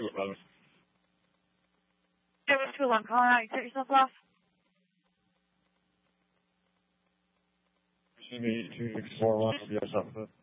to it, rather. It was too long. Calling out. You cut yourself off? Excuse me, 2641, yes, officer.